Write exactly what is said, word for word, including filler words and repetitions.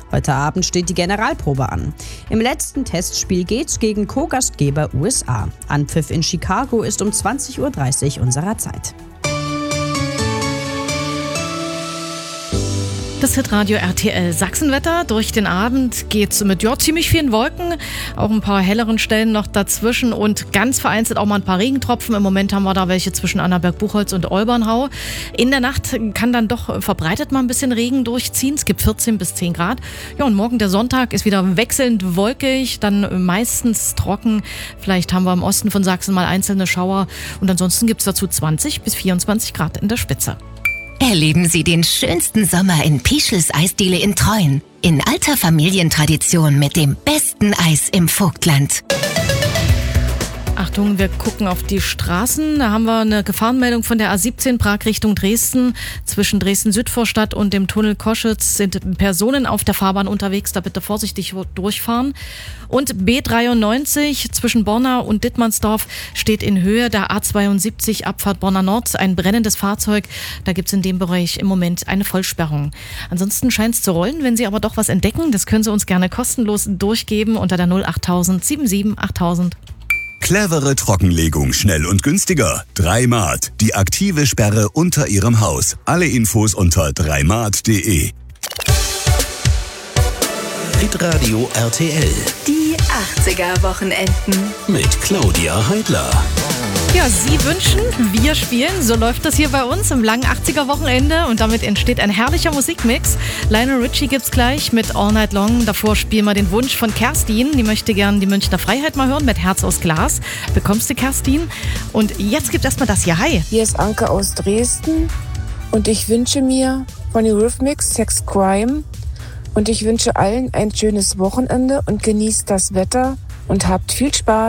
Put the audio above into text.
Heute Abend steht die Generalprobe an. Im letzten Testspiel geht's gegen Co-Gastgeber U S A. Anpfiff in Chicago ist um zwanzig Uhr dreißig unserer Zeit. Das Hitradio R T L Sachsenwetter. Durch den Abend geht's mit ja, ziemlich vielen Wolken, auch ein paar helleren Stellen noch dazwischen und ganz vereinzelt auch mal ein paar Regentropfen. Im Moment haben wir da welche zwischen Annaberg-Buchholz und Olbernhau. In der Nacht kann dann doch verbreitet mal ein bisschen Regen durchziehen. Es gibt vierzehn bis zehn Grad. Ja, und morgen der Sonntag ist wieder wechselnd wolkig, dann meistens trocken. Vielleicht haben wir im Osten von Sachsen mal einzelne Schauer. Und ansonsten gibt's dazu zwanzig bis vierundzwanzig Grad in der Spitze. Erleben Sie den schönsten Sommer in Pischels Eisdiele in Treuen. In alter Familientradition mit dem besten Eis im Vogtland. Achtung, wir gucken auf die Straßen. Da haben wir eine Gefahrenmeldung von der A siebzehn Prag Richtung Dresden. Zwischen Dresden-Südvorstadt und dem Tunnel Koschitz sind Personen auf der Fahrbahn unterwegs. Da bitte vorsichtig durchfahren. Und B dreiundneunzig zwischen Borna und Dittmannsdorf steht in Höhe der A zweiundsiebzig Abfahrt Borna Nord ein brennendes Fahrzeug. Da gibt es in dem Bereich im Moment eine Vollsperrung. Ansonsten scheint es zu rollen. Wenn Sie aber doch was entdecken, das können Sie uns gerne kostenlos durchgeben unter der null achttausend siebenundsiebzig achttausend. Clevere Trockenlegung, schnell und günstiger. Dreimat, die aktive Sperre unter Ihrem Haus. Alle Infos unter dreimat punkt de. Hitradio R T L. Die achtziger-Wochenenden. Mit Claudia Heidler. Ja, Sie wünschen, wir spielen. So läuft das hier bei uns im langen achtziger-Wochenende und damit entsteht ein herrlicher Musikmix. Lionel Richie gibt's gleich mit All Night Long. Davor spielen wir den Wunsch von Kerstin. Die möchte gern die Münchner Freiheit mal hören mit Herz aus Glas. Bekommst du, Kerstin? Und jetzt gibt erstmal das hier. Hi. Hier ist Anke aus Dresden und ich wünsche mir von den Rhythmics Sex Crime und ich wünsche allen ein schönes Wochenende und genießt das Wetter und habt viel Spaß.